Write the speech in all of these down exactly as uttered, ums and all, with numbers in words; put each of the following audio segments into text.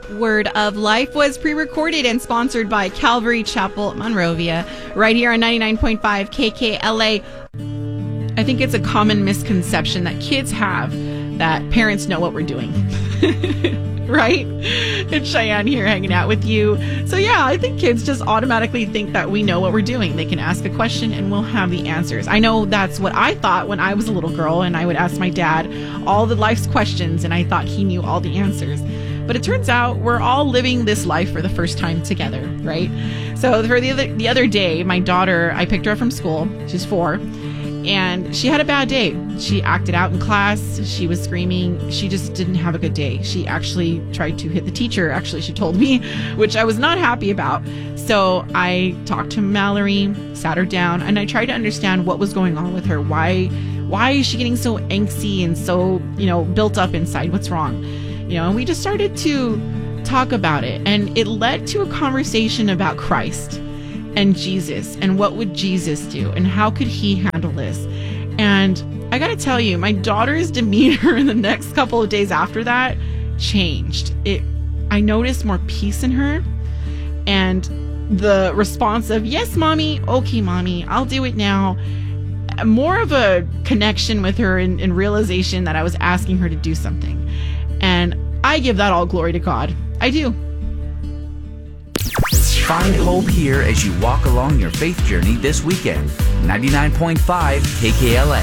Word of Life was pre-recorded and sponsored by Calvary Chapel, Monrovia, right here on ninety-nine point five K K L A. I think it's a common misconception that kids have that parents know what we're doing. Right? It's Cheyenne here hanging out with you. So yeah, I think kids just automatically think that we know what we're doing. They can ask a question and we'll have the answers. I know that's what I thought when I was a little girl and I would ask my dad all the life's questions and I thought he knew all the answers. But it turns out we're all living this life for the first time together, right? So for the other, the other day, my daughter, I picked her up from school. She's four. And she had a bad day. She acted out in class. She was screaming. She just didn't have a good day. She actually tried to hit the teacher, actually, she told me, which I was not happy about. So I talked to Mallory, sat her down, and I tried to understand what was going on with her. Why, why is she getting so angsty and so, you know, built up inside? What's wrong? You know, and we just started to talk about it. And it led to a conversation about Christ and Jesus and what would Jesus do and how could he handle this. And I gotta tell you, my daughter's demeanor in the next couple of days after that changed. It, I noticed more peace in her and the response of, yes, mommy, okay, mommy, I'll do it now. More of a connection with her and, and realization that I was asking her to do something. And I give that all glory to God. I do. Find hope here as you walk along your faith journey this weekend. ninety-nine point five K K L A.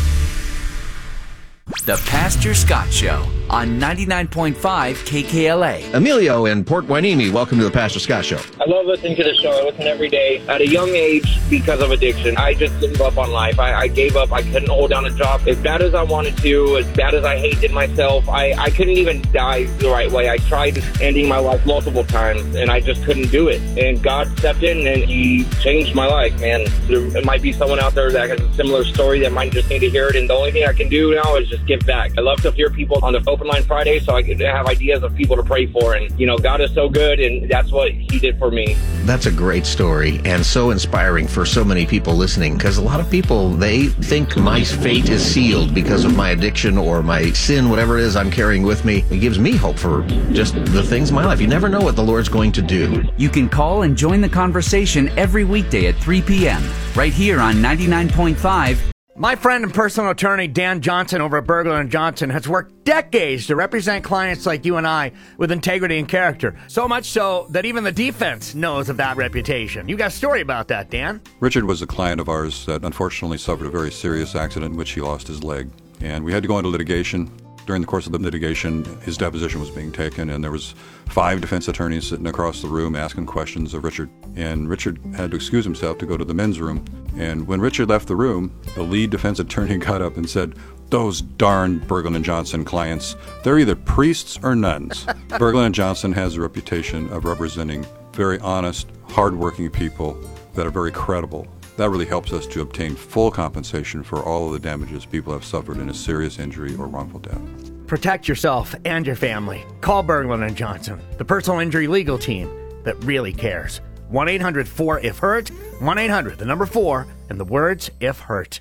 The Pastor Scott Show on ninety-nine point five K K L A. Emilio in Port Hueneme, welcome to the Pastor Scott Show. I love listening to the show. I listen every day. At a young age, because of addiction, I just gave up on life. I, I gave up. I couldn't hold down a job. As bad as I wanted to, as bad as I hated myself, I, I couldn't even die the right way. I tried ending my life multiple times, and I just couldn't do it. And God stepped in, and he changed my life, man. There might be someone out there that has a similar story that might just need to hear it, and the only thing I can do now is just give back. I love to hear people on the Open Line Friday so I can have ideas of people to pray for. And, you know, God is so good, and that's what he did for me. That's a great story and so inspiring for so many people listening, because a lot of people, they think my fate is sealed because of my addiction or my sin, whatever it is I'm carrying with me. It gives me hope for just the things in my life. You never know what the Lord's going to do. You can call and join the conversation every weekday at three p.m. right here on ninety-nine point five. My friend and personal attorney, Dan Johnson, over at Bergler and Johnson, has worked decades to represent clients like you and I with integrity and character. So much so that even the defense knows of that reputation. You got a story about that, Dan? Richard was a client of ours that unfortunately suffered a very serious accident in which he lost his leg. And we had to go into litigation. During the course of the litigation, his deposition was being taken, and there was five defense attorneys sitting across the room asking questions of Richard. And Richard had to excuse himself to go to the men's room. And when Richard left the room, the lead defense attorney got up and said, "Those darn Berglund and Johnson clients, they're either priests or nuns." Berglund and Johnson has a reputation of representing very honest, hardworking people that are very credible. That really helps us to obtain full compensation for all of the damages people have suffered in a serious injury or wrongful death. Protect yourself and your family. Call Berglund and Johnson, the personal injury legal team that really cares. one eight hundred four if hurt, one eight hundred, the number four, and the words if hurt.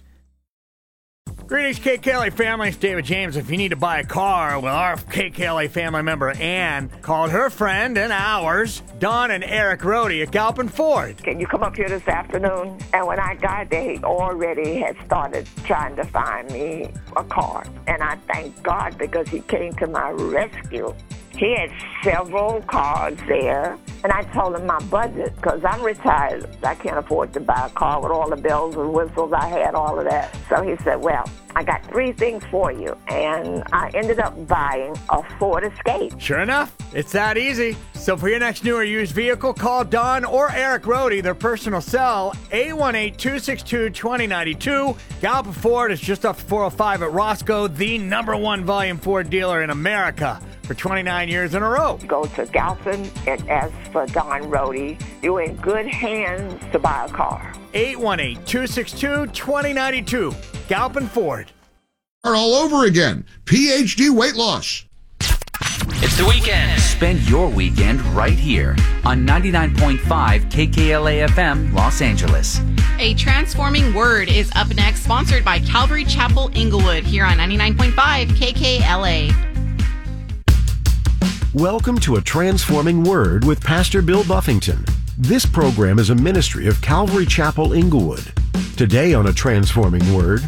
Greetings, K K L A family. It's David James. If you need to buy a car, well, our K K L A family member Ann called her friend and ours, Don and Eric Rohde at Galpin Ford. Can you come up here this afternoon? And when I got there, he already had started trying to find me a car. And I thank God because he came to my rescue. He had several cars there, and I told him my budget, because I'm retired. I can't afford to buy a car with all the bells and whistles. I had all of that. So he said, well, I got three things for you, and I ended up buying a Ford Escape. Sure enough, it's that easy. So for your next new or used vehicle, call Don or Eric Rohde, their personal cell, eight one eight, two six two, two zero nine two. Galpin Ford is just off four oh five at Roscoe, the number one volume Ford dealer in America for twenty-nine years in a row. Go to Galpin and ask for Don Rohde. You're in good hands to buy a car. eight one eight, two six two, two zero nine two. Galpin Ford. All over again. P H D weight loss. It's the weekend. Spend your weekend right here on ninety-nine point five K K L A F M, Los Angeles. A Transforming Word is up next, sponsored by Calvary Chapel, Inglewood, here on ninety-nine point five K K L A. Welcome to A Transforming Word with Pastor Bill Buffington. This program is a ministry of Calvary Chapel, Inglewood. Today on A Transforming Word.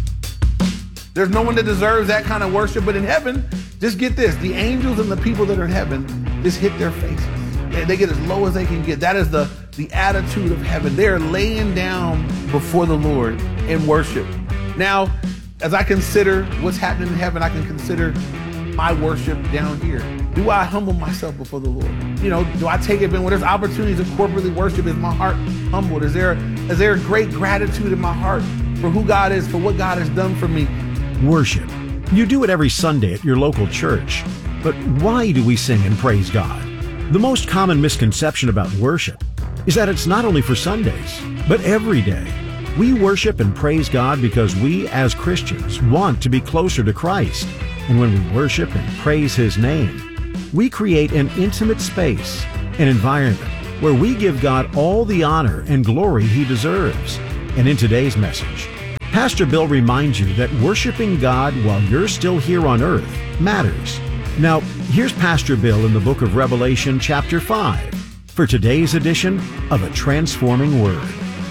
There's no one that deserves that kind of worship, but in heaven, just get this, the angels and the people that are in heaven just hit their faces. They, they get as low as they can get. That is the, the attitude of heaven. They're laying down before the Lord in worship. Now, as I consider what's happening in heaven, I can consider my worship down here. Do I humble myself before the Lord? You know, do I take it when there's opportunities to corporately worship? Is my heart humbled? Is there, is there great gratitude in my heart for who God is, for what God has done for me? Worship. You do it every Sunday at your local church. But why do we sing and praise God? The most common misconception about worship is that it's not only for Sundays, but every day. We worship and praise God because we, as Christians, want to be closer to Christ. And when we worship and praise His name, we create an intimate space, an environment where we give God all the honor and glory He deserves. And in today's message, Pastor Bill reminds you that worshiping God while you're still here on earth matters. Now, here's Pastor Bill in the book of Revelation, chapter five, for today's edition of A Transforming Word.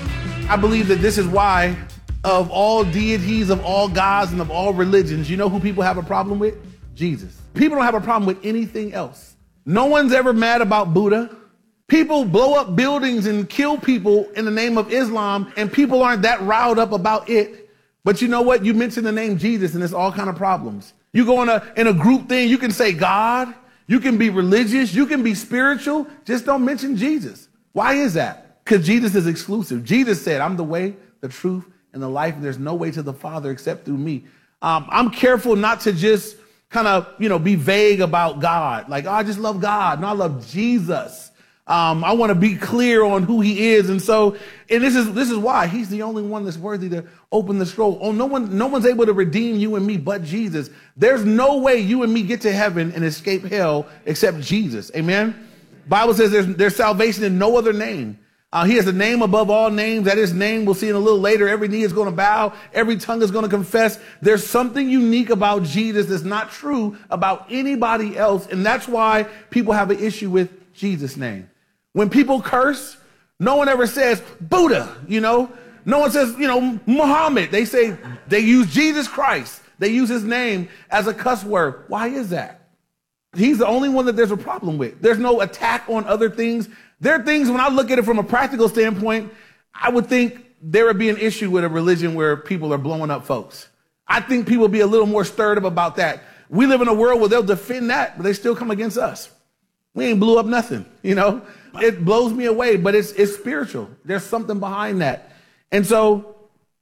I believe that this is why, of all deities, of all gods, and of all religions, you know who people have a problem with? Jesus. People don't have a problem with anything else. No one's ever mad about Buddha. People blow up buildings and kill people in the name of Islam, and people aren't that riled up about it. But you know what? You mention the name Jesus, and it's all kind of problems. You go in a, in a group thing, you can say God, you can be religious, you can be spiritual, just don't mention Jesus. Why is that? Because Jesus is exclusive. Jesus said, I'm the way, the truth, and the life, and there's no way to the Father except through me. Um, I'm careful not to just kind of, you know, be vague about God. Like, oh, I just love God. No, I love Jesus. Um, I want to be clear on who He is. And so, and this is, this is why He's the only one that's worthy to open the scroll. Oh, no one, no one's able to redeem you and me but Jesus. There's no way you and me get to heaven and escape hell except Jesus. Amen. Bible says there's, there's salvation in no other name. Uh, he has a name above all names. That His name, we'll see in a little later, every knee is going to bow. Every tongue is going to confess. There's something unique about Jesus that's not true about anybody else. And that's why people have an issue with Jesus' name. When people curse, no one ever says Buddha, you know. No one says, you know, Muhammad. They say, they use Jesus Christ. They use His name as a cuss word. Why is that? He's the only one that there's a problem with. There's no attack on other things. There are things, when I look at it from a practical standpoint, I would think there would be an issue with a religion where people are blowing up folks. I think people would be a little more stirred up about that. We live in a world where they'll defend that, but they still come against us. We ain't blew up nothing, you know. It blows me away, but it's it's spiritual. There's something behind that. And so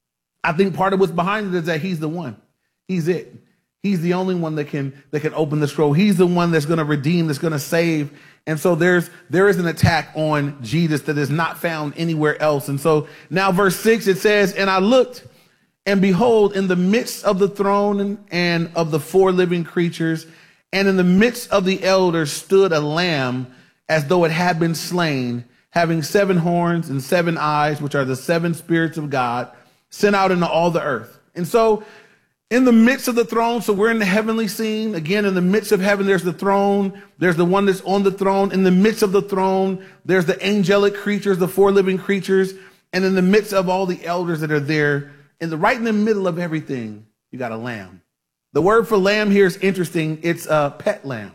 I think part of what's behind it is that He's the one. He's it. He's the only one that can that can open the scroll. He's the one that's going to redeem, that's going to save. And so there's there is an attack on Jesus that is not found anywhere else. And so now verse six, it says, and I looked, and behold, in the midst of the throne and, and of the four living creatures, and in the midst of the elders stood a lamb as though it had been slain, having seven horns and seven eyes, which are the seven spirits of God, sent out into all the earth. And so in the midst of the throne, so we're in the heavenly scene. Again, in the midst of heaven, there's the throne. There's the one that's on the throne. In the midst of the throne, there's the angelic creatures, the four living creatures. And in the midst of all the elders that are there, in the right in the middle of everything, you got a lamb. The word for lamb here is interesting. It's a pet lamb.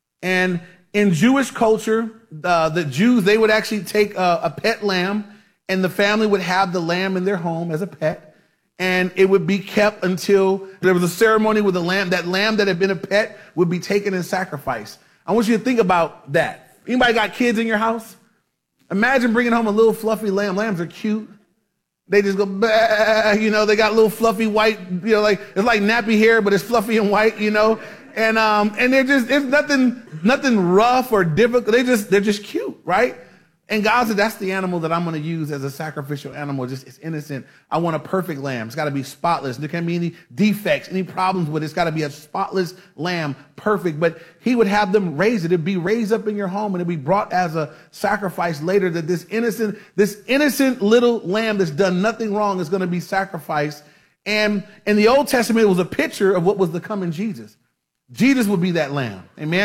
And in Jewish culture, uh, the Jews, they would actually take a, a pet lamb, and the family would have the lamb in their home as a pet. And it would be kept until there was a ceremony with the lamb. That lamb that had been a pet would be taken and sacrificed. I want you to think about that. Anybody got kids in your house? Imagine bringing home a little fluffy lamb. Lambs are cute. They just go, bah, you know, they got little fluffy white, you know, like, it's like nappy hair, but it's fluffy and white, you know. And um, and they're just, it's nothing, nothing rough or difficult. They just, they're just cute, right? And God said, that's the animal that I'm going to use as a sacrificial animal. Just, it's innocent. I want a perfect lamb. It's got to be spotless. There can't be any defects, any problems with it. It's got to be a spotless lamb, perfect. But He would have them raise it. It'd be raised up in your home, and it'd be brought as a sacrifice later. That this innocent, this innocent little lamb that's done nothing wrong is going to be sacrificed. And in the Old Testament, it was a picture of what was to come in Jesus. Jesus would be that lamb. Amen.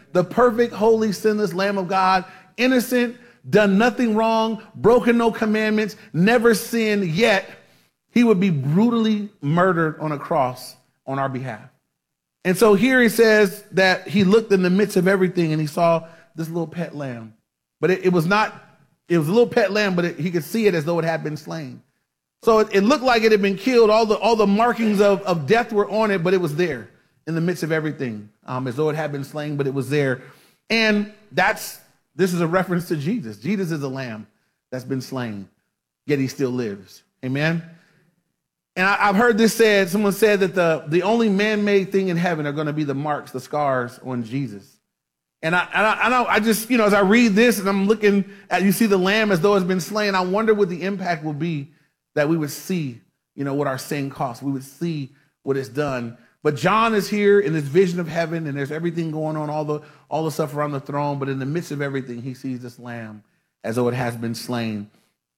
the perfect, holy, sinless Lamb of God, innocent, done nothing wrong, broken no commandments, never sinned, yet he would be brutally murdered on a cross on our behalf. And so here he says that he looked in the midst of everything and he saw this little pet lamb. But it, it was not, it was a little pet lamb, but it, he could see it as though it had been slain. So it, it looked like it had been killed. All the, all the markings of, of death were on it, but it was there in the midst of everything, um, as though it had been slain, but it was there. And that's, this is a reference to Jesus. Jesus is a lamb that's been slain, yet he still lives. Amen. And I, I've heard this said, someone said that the, the only man-made thing in heaven are going to be the marks, the scars on Jesus. And I, and I, I know, I just, you know, as I read this and I'm looking at, you see the lamb as though it's been slain, I wonder what the impact will be that we would see, you know, what our sin costs. We would see what it's done. But John is here in this vision of heaven, and there's everything going on, all the, all the stuff around the throne. But in the midst of everything, he sees this lamb as though it has been slain.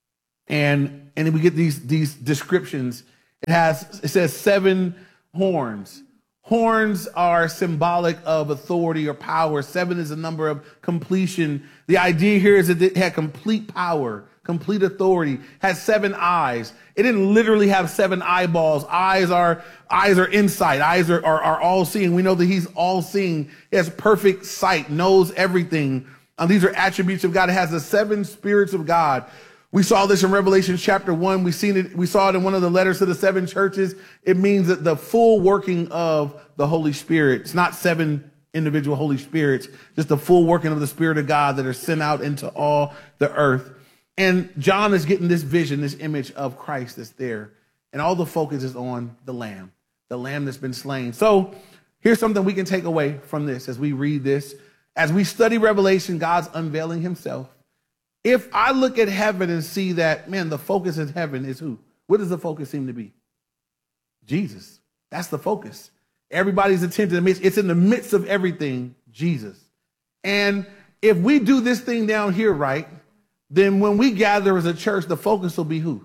And, and then we get these, these descriptions. It has, it says seven horns. Horns are symbolic of authority or power. Seven is a number of completion. The idea here is that it had complete power, complete authority, has seven eyes. It didn't literally have seven eyeballs. Eyes are, eyes are insight. Eyes are, are, are all seeing. We know that he's all seeing. He has perfect sight, knows everything. Um, these are attributes of God. It has the seven spirits of God. We saw this in Revelation chapter one. We seen it. We saw it in one of the letters to the seven churches. It means that the full working of the Holy Spirit. It's not seven individual Holy Spirits, just the full working of the Spirit of God that are sent out into all the earth. And John is getting this vision, this image of Christ that's there. And all the focus is on the Lamb, the Lamb that's been slain. So here's something we can take away from this as we read this. As we study Revelation, God's unveiling himself. If I look at heaven and see that, man, the focus in heaven is who? What does the focus seem to be? Jesus. That's the focus. Everybody's attention, it's in the midst of everything, Jesus. And if we do this thing down here right, then when we gather as a church, the focus will be who?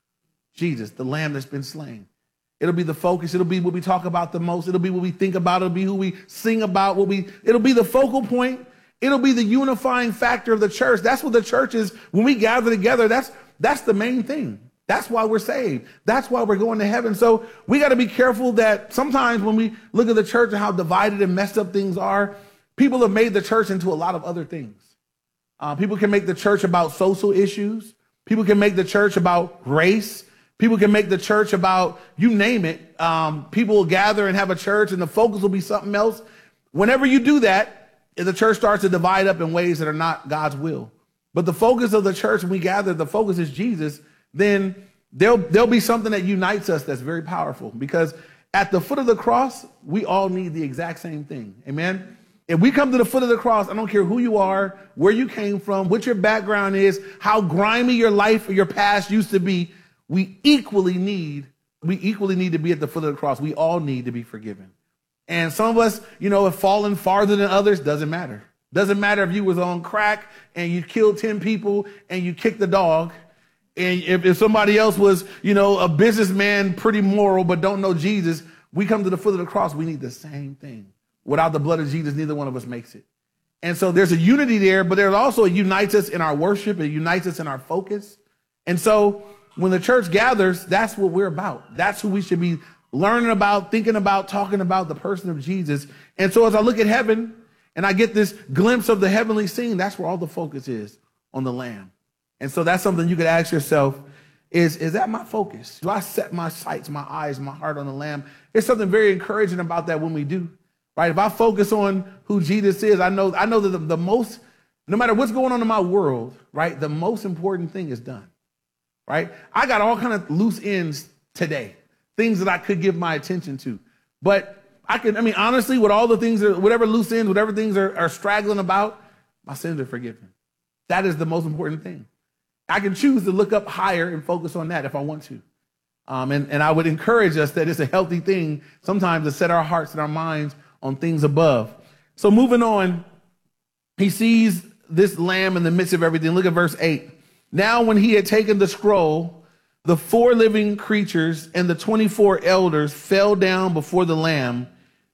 Jesus, the Lamb that's been slain. It'll be the focus. It'll be what we talk about the most. It'll be what we think about. It'll be who we sing about. What we. It'll be the focal point. It'll be the unifying factor of the church. That's what the church is. When we gather together, that's that's the main thing. That's why we're saved. That's why we're going to heaven. So we got to be careful that sometimes when we look at the church and how divided and messed up things are, people have made the church into a lot of other things. Uh, people can make the church about social issues. People can make the church about race. People can make the church about, you name it. Um, people will gather and have a church and the focus will be something else. Whenever you do that, the church starts to divide up in ways that are not God's will. But the focus of the church, when we gather, the focus is Jesus, then there'll, there'll be something that unites us that's very powerful. Because at the foot of the cross, we all need the exact same thing. Amen? If we come to the foot of the cross, I don't care who you are, where you came from, what your background is, how grimy your life or your past used to be, we equally need, we equally need to be at the foot of the cross. We all need to be forgiven. And some of us, you know, have fallen farther than others. Doesn't matter. Doesn't matter if you was on crack and you killed ten people and you kicked the dog. And if, if somebody else was, you know, a businessman, pretty moral, but don't know Jesus, we come to the foot of the cross. We need the same thing. Without the blood of Jesus, neither one of us makes it. And so there's a unity there, but there's also, it unites us in our worship. It unites us in our focus. And so when the church gathers, that's what we're about. That's who we should be learning about, thinking about, talking about, the person of Jesus. And so as I look at heaven and I get this glimpse of the heavenly scene, that's where all the focus is, on the Lamb. And so that's something you could ask yourself, is, is that my focus? Do I set my sights, my eyes, my heart on the Lamb? There's something very encouraging about that when we do, right? If I focus on who Jesus is, I know, I know that the, the most, no matter what's going on in my world, right, the most important thing is done, right? I got all kind of loose ends today. Things that I could give my attention to. But I can, I mean, honestly, with all the things, that, whatever loose ends, whatever things are, are straggling about, my sins are forgiven. That is the most important thing. I can choose to look up higher and focus on that if I want to. Um, and, and I would encourage us that it's a healthy thing sometimes to set our hearts and our minds on things above. So moving on, he sees this Lamb in the midst of everything. Look at verse eight. Now when he had taken the scroll, the four living creatures and the twenty-four elders fell down before the Lamb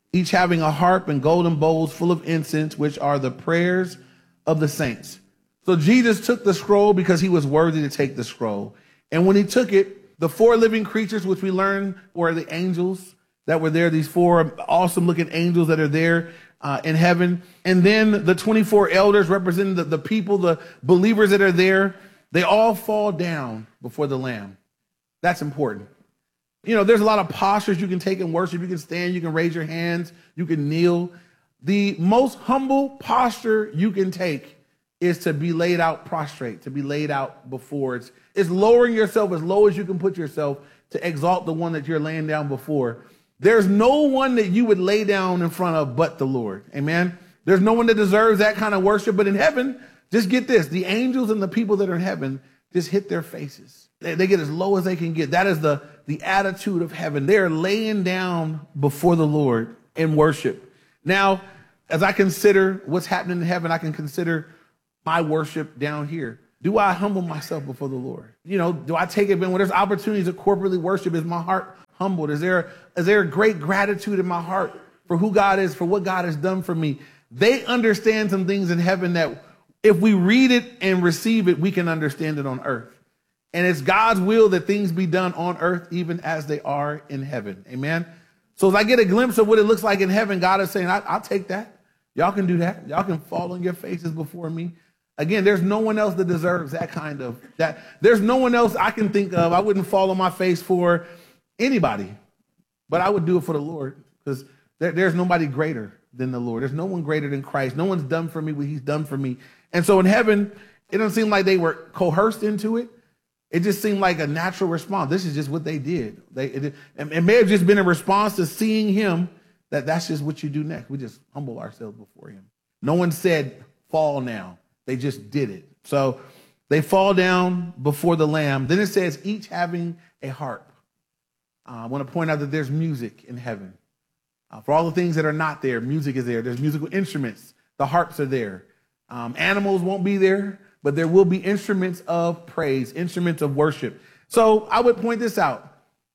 each having a harp and golden bowls full of incense, which are the prayers of the saints. So Jesus took the scroll because he was worthy to take the scroll. And when he took it, the four living creatures, which we learned were the angels that were there, these four awesome looking angels that are there uh, in heaven. And then the twenty-four elders representing the, the people, the believers that are there, they all fall down before the Lamb. That's important. You know, there's a lot of postures you can take in worship. You can stand, you can raise your hands, you can kneel. The most humble posture you can take is to be laid out prostrate, to be laid out before. It's, it's lowering yourself as low as you can put yourself to exalt the one that you're laying down before. There's no one that you would lay down in front of but the Lord. Amen. There's no one that deserves that kind of worship. But in heaven, just get this, the angels and the people that are in heaven just hit their faces. They, they get as low as they can get. That is the, the attitude of heaven. They're laying down before the Lord in worship. Now, as I consider what's happening in heaven, I can consider my worship down here. Do I humble myself before the Lord? You know, do I take it when there's opportunities to corporately worship? Is my heart humbled? Is there, is there a great gratitude in my heart for who God is, for what God has done for me? They understand some things in heaven that if we read it and receive it, we can understand it on earth. And it's God's will that things be done on earth, even as they are in heaven. Amen. So as I get a glimpse of what it looks like in heaven, God is saying, I, I'll take that. Y'all can do that. Y'all can fall on your faces before me. Again, there's no one else that deserves that kind of that. There's no one else I can think of. I wouldn't fall on my face for anybody, but I would do it for the Lord because there, there's nobody greater than the Lord. There's no one greater than Christ. No one's done for me what he's done for me. And so in heaven, it doesn't seem like they were coerced into it. It just seemed like a natural response. This is just what they did. They, it, it may have just been a response to seeing him that that's just what you do next. We just humble ourselves before him. No one said, fall now. They just did it. So they fall down before the Lamb. Then it says, each having a harp. Uh, I want to point out that there's music in heaven. Uh, for all the things that are not there, music is there. There's musical instruments. The harps are there. Um, animals won't be there, but there will be instruments of praise, instruments of worship. So I would point this out.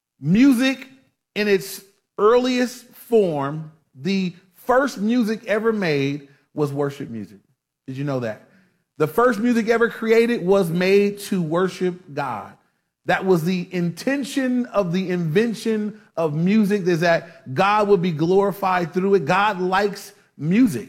Music in its earliest form, the first music ever made was worship music. Did you know that? The first music ever created was made to worship God. That was the intention of the invention of music, is that God would be glorified through it. God likes music.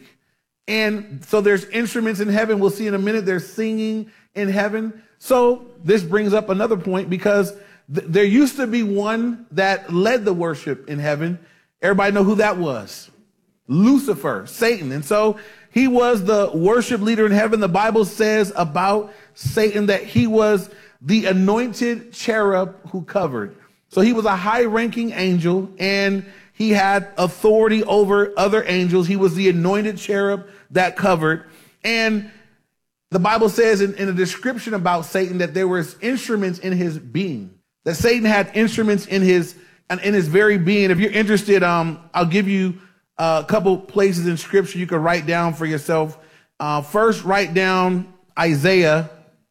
And so there's instruments in heaven. We'll see in a minute. There's singing in heaven. So this brings up another point because th- there used to be one that led the worship in heaven. Everybody know who that was? Lucifer, Satan. And so he was the worship leader in heaven. The Bible says about Satan that he was the anointed cherub who covered. So he was a high-ranking angel, and he had authority over other angels. He was the anointed cherub that covered. And the Bible says in, in a description about Satan that there was instruments in his being, that Satan had instruments in his, in his very being. If you're interested, um, I'll give you a couple places in scripture you can write down for yourself. Uh, first, write down Isaiah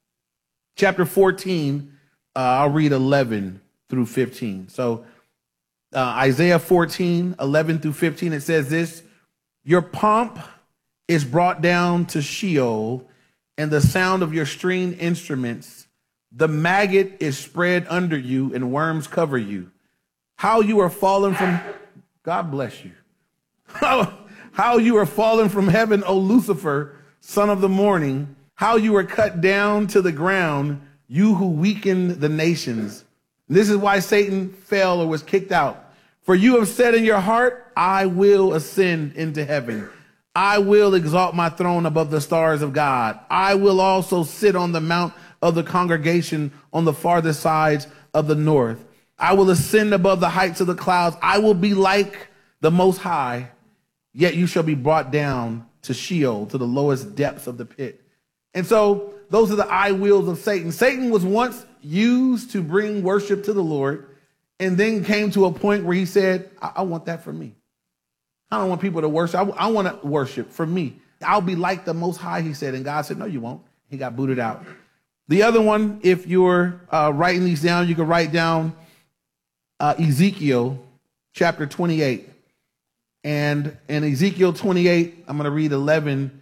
chapter fourteen. Uh, I'll read eleven through fifteen. So uh, Isaiah fourteen, eleven through fifteen, it says this: your pomp is brought down to Sheol, and the sound of your stringed instruments. The maggot is spread under you, and worms cover you. How you are fallen from, God bless you. How, how you are fallen from heaven, O Lucifer, son of the morning. How you are cut down to the ground, you who weakened the nations. This is why Satan fell or was kicked out. For you have said in your heart, I will ascend into heaven. I will exalt my throne above the stars of God. I will also sit on the mount of the congregation on the farthest sides of the north. I will ascend above the heights of the clouds. I will be like the Most High, yet you shall be brought down to Sheol, to the lowest depths of the pit. And so those are the I wills of Satan. Satan was once used to bring worship to the Lord, and then came to a point where he said, I, I want that for me. I don't want people to worship. I, I want to worship for me. I'll be like the Most High, he said. And God said, no, you won't. He got booted out. The other one, if you're uh, writing these down, you can write down uh, Ezekiel chapter twenty-eight. And in Ezekiel twenty-eight, I'm going to read eleven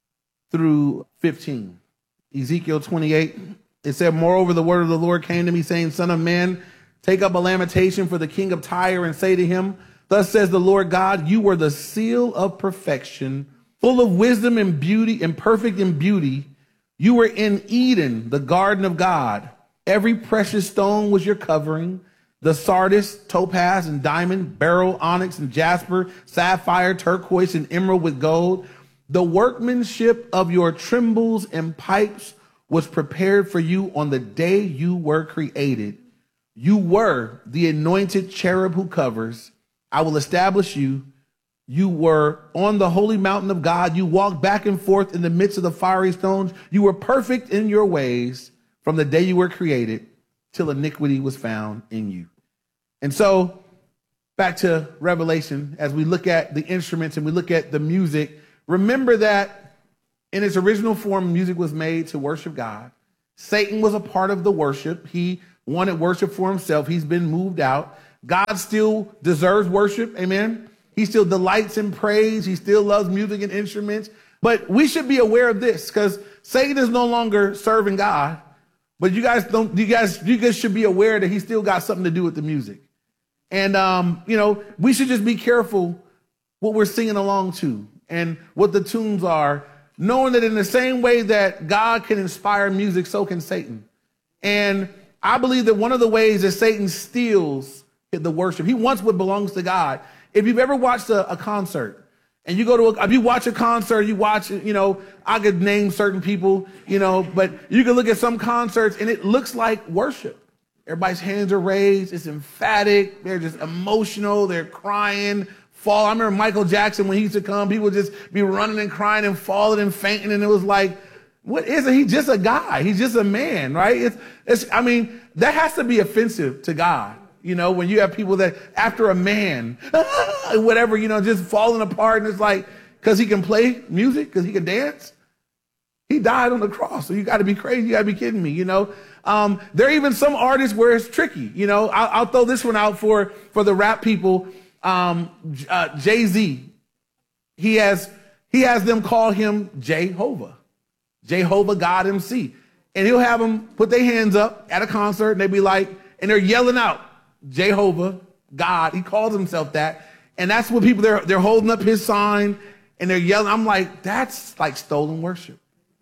through fifteen. Ezekiel twenty-eight, it said, moreover, the word of the Lord came to me, saying, Son of man, take up a lamentation for the king of Tyre, and say to him, thus says the Lord God, you were the seal of perfection, full of wisdom and beauty, and perfect in beauty. You were in Eden, the garden of God. Every precious stone was your covering, the sardius, topaz, and diamond, beryl, onyx, and jasper, sapphire, turquoise, and emerald with gold. The workmanship of your timbrels and pipes was prepared for you on the day you were created. You were the anointed cherub who covers. I will establish you. You were on the holy mountain of God. You walked back and forth in the midst of the fiery stones. You were perfect in your ways from the day you were created till iniquity was found in you. And so back to Revelation, as we look at the instruments and we look at the music, remember that in its original form, music was made to worship God. Satan was a part of the worship. He wanted worship for himself. He's been moved out. God still deserves worship. Amen. He still delights in praise. He still loves music and instruments. But we should be aware of this, because Satan is no longer serving God. But you guys don't, you guys, you guys should be aware that he still got something to do with the music. And, um, you know, we should just be careful what we're singing along to and what the tunes are, knowing that in the same way that God can inspire music, so can Satan. And I believe that one of the ways that Satan steals the worship, he wants what belongs to God. If you've ever watched a, a concert and you go to, a, if you watch a concert, you watch, you know, I could name certain people, you know, but you can look at some concerts and it looks like worship. Everybody's hands are raised. It's emphatic. They're just emotional. They're crying. Fall. I remember Michael Jackson, when he used to come, people would just be running and crying and falling and fainting. And it was like, what is it? He's just a guy. He's just a man, right? It's, it's, I mean, that has to be offensive to God. You know, when you have people that after a man, whatever, you know, just falling apart. And it's like, because he can play music, because he can dance. He died on the cross. So you got to be crazy. You got to be kidding me, you know. Um, there are even some artists where it's tricky. You know, I'll, I'll throw this one out for, for the rap people. Um, uh, Jay-Z, he has, he has them call him Jehovah, Jehovah God M C. And he'll have them put their hands up at a concert and they be like, and they're yelling out Jehovah God. He calls himself that. And that's what people, they're, they're holding up his sign and they're yelling. I'm like, that's like stolen worship.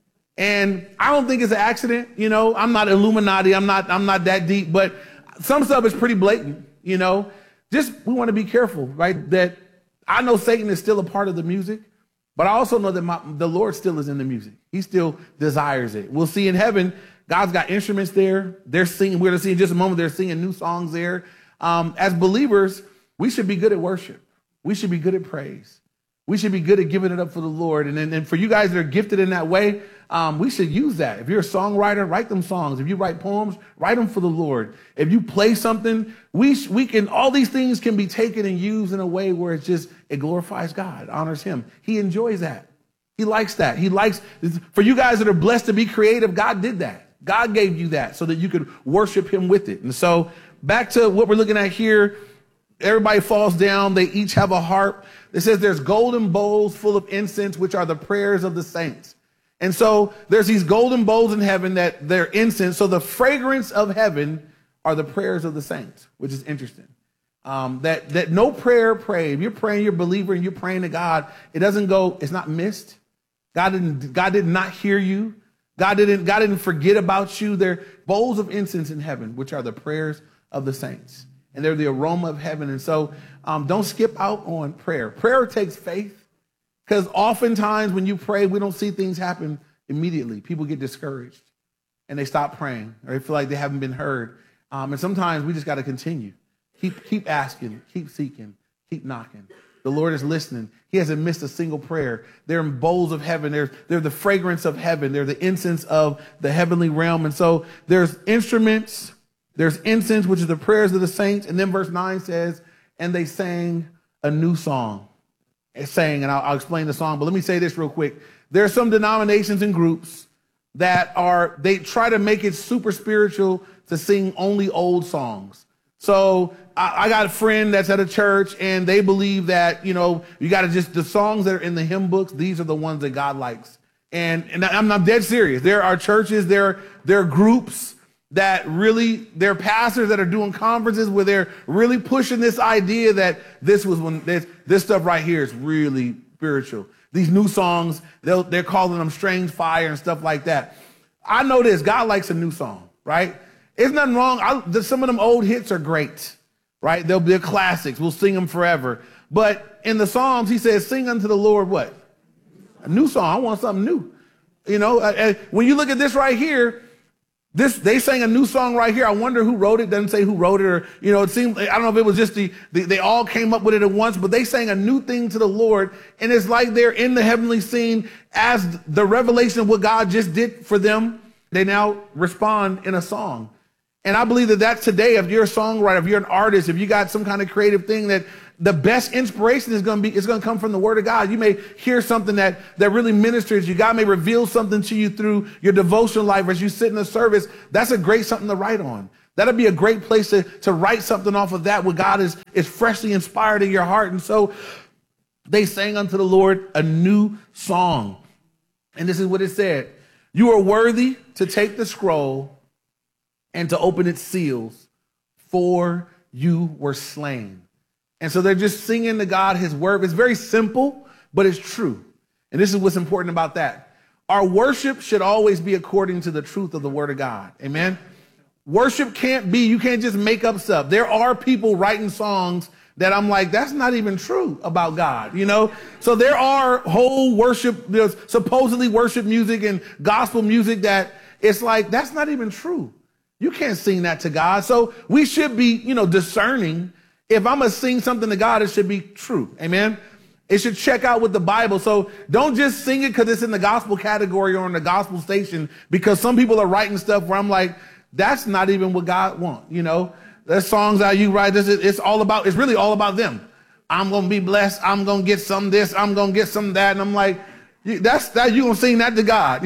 And I don't think it's an accident. You know, I'm not Illuminati. I'm not, I'm not that deep, but some stuff is pretty blatant, you know. Just, we want to be careful, right? That I know Satan is still a part of the music, but I also know that my, the Lord still is in the music. He still desires it. We'll see in heaven, God's got instruments there. They're singing. We're going to see in just a moment, they're singing new songs there. Um, as believers, we should be good at worship. We should be good at praise. We should be good at giving it up for the Lord. And, and, and for you guys that are gifted in that way, um, we should use that. If you're a songwriter, write them songs. If you write poems, write them for the Lord. If you play something, we sh- we can, all these things can be taken and used in a way where it's just, it glorifies God, honors him. He enjoys that. He likes that. He likes, for you guys that are blessed to be creative, God did that. God gave you that so that you could worship him with it. And so back to what we're looking at here, everybody falls down. They each have a harp. It says there's golden bowls full of incense, which are the prayers of the saints. And so there's these golden bowls in heaven that they're incense. So the fragrance of heaven are the prayers of the saints, which is interesting. Um, that, that no prayer prayed. If you're praying, you're a believer and you're praying to God, it doesn't go, it's not missed. God didn't, God did not hear you. God didn't, God didn't forget about you. They're bowls of incense in heaven, which are the prayers of the saints. And they're the aroma of heaven. And so um, don't skip out on prayer. Prayer takes faith, because oftentimes when you pray, we don't see things happen immediately. People get discouraged and they stop praying, or they feel like they haven't been heard. Um, and sometimes we just got to continue. Keep, keep asking, keep seeking, keep knocking. The Lord is listening. He hasn't missed a single prayer. They're in bowls of heaven. They're, they're the fragrance of heaven. They're the incense of the heavenly realm. And so there's instruments. There's incense, which is the prayers of the saints. And then verse nine says, and they sang a new song. It's saying, and I'll, I'll explain the song, but let me say this real quick. There are some denominations and groups that are, they try to make it super spiritual to sing only old songs. So I, I got a friend that's at a church, and they believe that, you know, you got to just, the songs that are in the hymn books, these are the ones that God likes. And, and I'm, I'm dead serious. There are churches, there, there are groups that really, there are pastors that are doing conferences where they're really pushing this idea that this was when this, this stuff right here is really spiritual. These new songs, they'll, they're calling them strange fire and stuff like that. I know this, God likes a new song, right? There's nothing wrong. I, some of them old hits are great, right? They'll be classics. We'll sing them forever. But in the Psalms, he says, sing unto the Lord what? A new song. I want something new. You know, uh, when you look at this right here, this, they sang a new song right here. I wonder who wrote it. Doesn't say who wrote it, or, you know, it seemed, I don't know if it was just the, the, they all came up with it at once, but they sang a new thing to the Lord. And it's like they're in the heavenly scene as the revelation of what God just did for them. They now respond in a song. And I believe that that's today, if you're a songwriter, if you're an artist, if you got some kind of creative thing, that the best inspiration is going to be, it's going to come from the word of God. You may hear something that, that really ministers you. God may reveal something to you through your devotional life as you sit in a service. That's a great something to write on. That'll be a great place to, to write something off of that, where God is, is freshly inspired in your heart. And so they sang unto the Lord a new song. And this is what it said. You are worthy to take the scroll and to open its seals, for you were slain. And so they're just singing to God his word. It's very simple, but it's true. And this is what's important about that. Our worship should always be according to the truth of the word of God. Amen. Worship can't be, you can't just make up stuff. There are people writing songs that I'm like, that's not even true about God, you know? So there are whole worship, there's supposedly worship music and gospel music that it's like, that's not even true. You can't sing that to God. So we should be, you know, discerning. If I'm going to sing something to God, it should be true. Amen. It should check out with the Bible. So don't just sing it because it's in the gospel category or in the gospel station, because some people are writing stuff where I'm like, that's not even what God wants. You know, there's songs that you write. This is, it's all about, it's really all about them. I'm going to be blessed. I'm going to get some of this. I'm going to get some of that. And I'm like, that's that. You're going to sing that to God.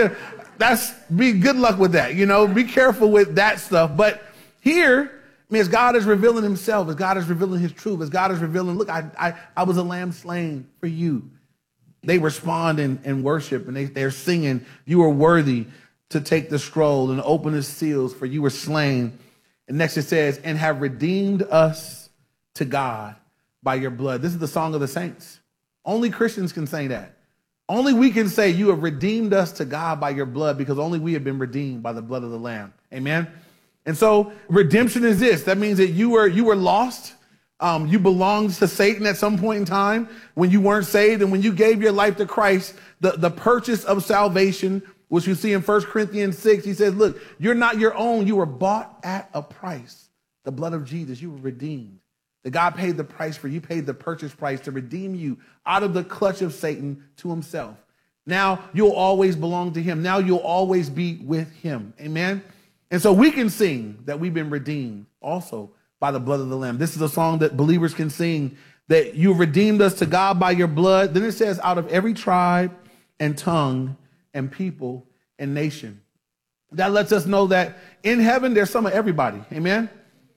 That's, be good luck with that. You know, be careful with that stuff. But here, I mean, as God is revealing himself, as God is revealing his truth, as God is revealing, look, I, I, I was a lamb slain for you. They respond in, in worship, and they, they're singing, you are worthy to take the scroll and open the seals, for you were slain. And next it says, and have redeemed us to God by your blood. This is the song of the saints. Only Christians can say that. Only we can say you have redeemed us to God by your blood, because only we have been redeemed by the blood of the Lamb. Amen. And so redemption is this. That means that you were, you were lost. Um, you belonged to Satan at some point in time when you weren't saved. And when you gave your life to Christ, the, the purchase of salvation, which you see in First Corinthians six, he says, look, you're not your own. You were bought at a price. The blood of Jesus, you were redeemed. That God paid the price for you, paid the purchase price to redeem you out of the clutch of Satan to himself. Now you'll always belong to him. Now you'll always be with him. Amen. And so we can sing that we've been redeemed also by the blood of the Lamb. This is a song that believers can sing, that you redeemed us to God by your blood. Then it says, out of every tribe and tongue and people and nation. That lets us know that in heaven, there's some of everybody. Amen.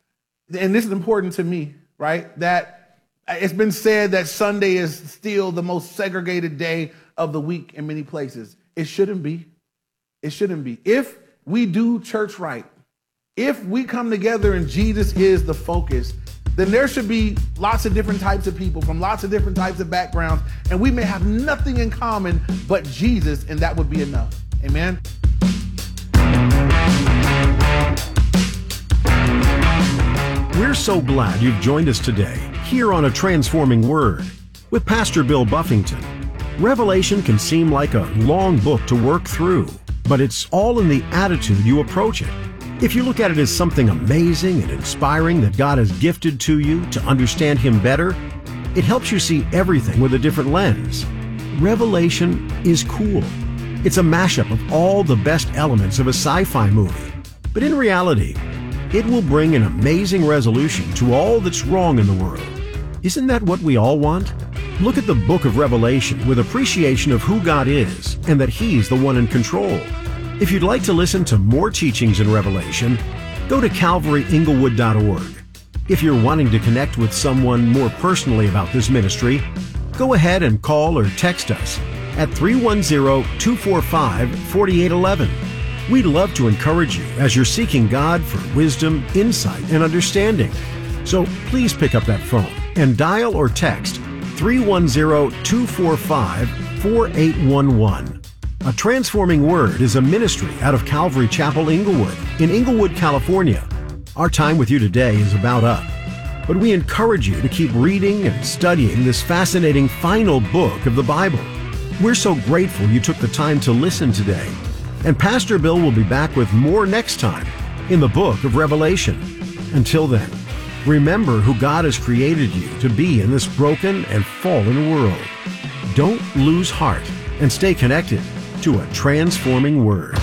And this is important to me, right? That it's been said that Sunday is still the most segregated day of the week in many places. It shouldn't be. It shouldn't be. If we do church right, if we come together and Jesus is the focus, then there should be lots of different types of people from lots of different types of backgrounds, and we may have nothing in common but Jesus, and that would be enough. Amen. We're so glad you've joined us today here on A Transforming Word with Pastor Bill Buffington. Revelation can seem like a long book to work through, but it's all in the attitude you approach it. If you look at it as something amazing and inspiring that God has gifted to you to understand Him better, it helps you see everything with a different lens. Revelation is cool. It's a mashup of all the best elements of a sci-fi movie. But in reality, it will bring an amazing resolution to all that's wrong in the world. Isn't that what we all want? Look at the book of Revelation with appreciation of who God is and that He's the one in control. If you'd like to listen to more teachings in Revelation, go to calvary inglewood dot org If you're wanting to connect with someone more personally about this ministry, go ahead and call or text us at three one zero, two four five, four eight one one. We'd love to encourage you as you're seeking God for wisdom, insight, and understanding. So please pick up that phone and dial or text three one zero, two four five, four eight one one. A Transforming Word is a ministry out of Calvary Chapel, Inglewood, in Inglewood, California. Our time with you today is about up, but we encourage you to keep reading and studying this fascinating final book of the Bible. We're so grateful you took the time to listen today, and Pastor Bill will be back with more next time in the book of Revelation. Until then, remember who God has created you to be in this broken and fallen world. Don't lose heart and stay connected to a transforming Word.